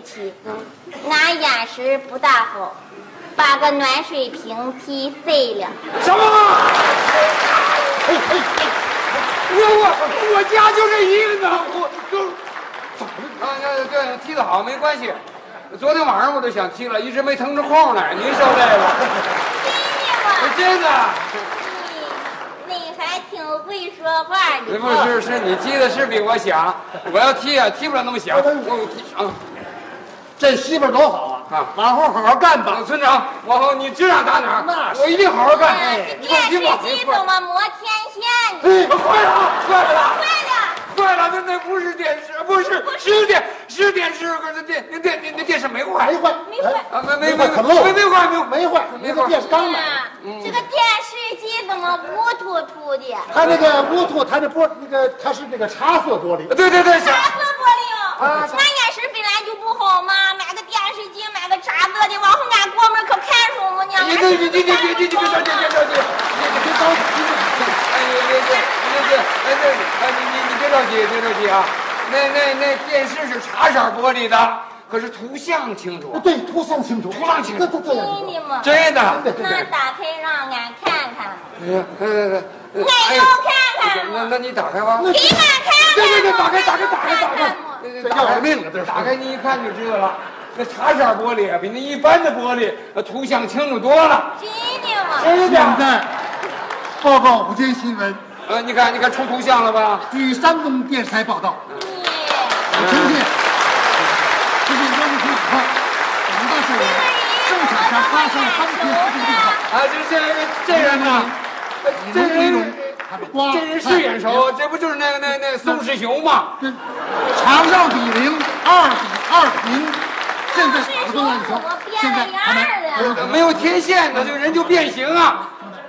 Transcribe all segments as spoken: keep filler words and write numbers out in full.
起，俺眼神不大好，把个暖水瓶踢碎了。 什么？哎哎我我我家就这一个呢，我就啊，那对，踢得好没关系。昨天晚上我就想踢了，一直没腾出空来。您说这个？真的吗？ 真的。你你还挺会说话的。 不是，是你踢的是比我响。我要踢啊，踢不了那么响。我踢啊。 这媳妇多好啊！啊，往后好好干吧， 村长。往后你指哪打哪，那我一定好好干。 这电视机怎么磨天线？ 哎，坏了，坏了， 坏了， 坏了！那那不是电视，不是是电是电视，可是电那电那那电视没坏， 没坏， 没坏啊，没没没可漏， 没没坏，没没坏，那个电视刚买。 这个电视机怎么乌突突的？ 它那个乌突，它那玻那个它是那个茶色玻璃。 对对对， 茶色玻璃哦。俺眼神本来就不好嘛，买个电视机，买个茶色的，往后俺过门可看书么呢？ 你你你你你你你别着急，别着急，你别着急，哎你你你你哎对，哎你你你别着急，别着急啊，那那那电视是茶色玻璃的。可是图像清楚， 对，图像清楚， 图像清楚， 对对对， 真的吗？ 真的。 那打开让俺看看。 哎呀，对对对， 俺要看看。 那那你打开吧。 给俺看看。 对对对，打开打开打开打开。 这要我命了，这是。 打开你一看就知道了，那茶色玻璃啊，比那一般的玻璃图像清楚多了。 真的吗？ 真的。 现在报告午间新闻。 呃，你看你看出图像了吧？ 据山东电视台报道，今天。这是央视以后，广大社员正场上发生了当天突变化。 啊，这这这人呢？这人这人是眼熟，这不就是那个那那宋世雄吗？ 场上比零，二比二平。现在打个分篮球，现在还没没有天线的，这个人就变形啊！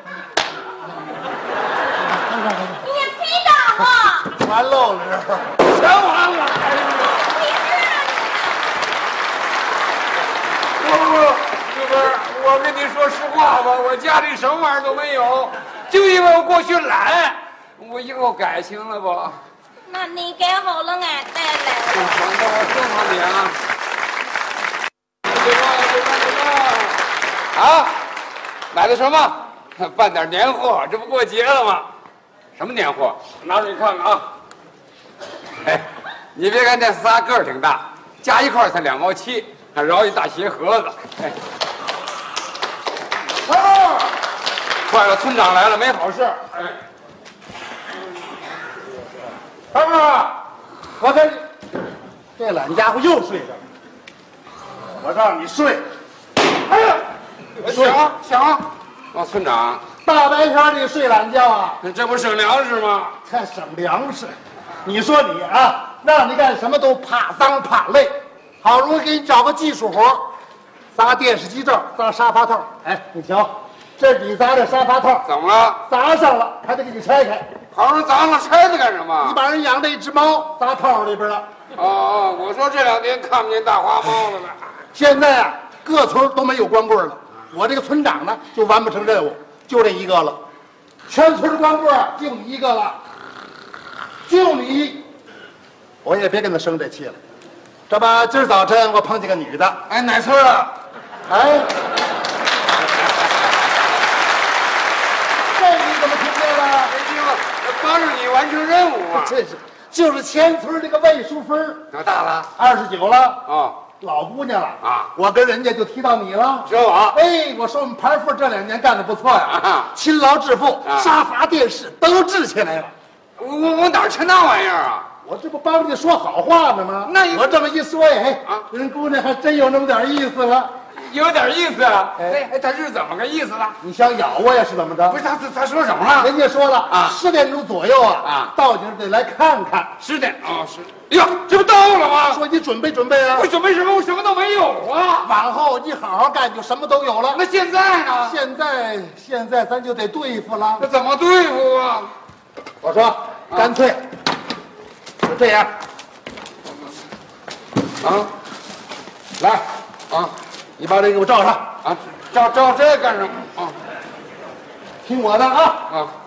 你非打吗？ 完喽，这全完了。不不，哥们儿，我跟你说实话吧，我家里什么玩意儿都没有，就因为我过去懒，我以后改行了不？ 那你改好了，俺带来。 好，那我送上你啊！对吧？对吧？对吧？啊，买的什么？办点年货，这不过节了吗？什么年货？拿着你看看啊！哎，你别看这仨个儿挺大，加一块才两毛七。还绕一大鞋盒子，哎，哦，坏了，村长来了，没好事，哎，二哥，我这这懒家伙又睡着了，我让你睡， 哎呀，想想啊，老村长， 大白天你睡懒觉啊？ 这不省粮食吗？ 还省粮食？你说你啊，让你干什么都怕脏怕累。好容易给你找个技术活，砸电视机罩，砸沙发套。哎，你瞧，这你砸这沙发套怎么了？ 砸上了，还得给你拆开。 好容易砸了，拆它干什么？ 你把人养的一只猫砸套里边了。 哦哦，我说这两天看不见大花猫了呢。 现在啊，各村都没有光棍了，我这个村长呢就完不成任务，就这一个了。全村光棍就你一个了，就你，我也别跟他生这气了。这不，今儿早晨我碰见个女的， 哎，哪村啊？ 哎，这你怎么听见了？ 没听了，帮着你完成任务啊。 这是，就是前村这个魏淑芬， 多大了？ 二十九了， 哦， 老姑娘了啊。 我跟人家就提到你了， 说我。 哎，我说我们盘富这两年干得不错呀， 啊， 勤劳致富， 啊， 沙发、电视都置起来了。 我我我哪成那玩意儿啊？ 我这不帮你说好话呢吗？ 那我这么一说，哎， 啊， 人姑娘还真有那么点意思了， 有点意思啊。哎哎，他是怎么个意思了？ 你想咬我呀？是怎么着？ 不是他他他说什么了？ 人家说了啊， 十点钟左右啊， 啊， 到你这得来看看。 十点啊，十。哟，这不到了吗？ 说你准备准备啊！ 我准备什么？我什么都没有啊。 往后你好好干，就什么都有了。 那现在呢？ 现在现在咱就得对付了。 那怎么对付啊？ 我说，干脆就这样。 啊， 来啊， 你把这给我照上啊，照照这干什么啊？ 听我的啊！ 啊。